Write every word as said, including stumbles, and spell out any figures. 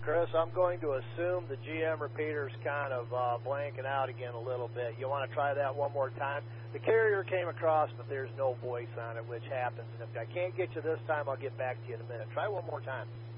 Chris, I'm going to assume the G M repeater's kind of uh, blanking out again a little bit. You want to try that one more time? The carrier came across, but there's no voice on it, which happens. And if I can't get you this time, I'll get back to you in a minute. Try one more time.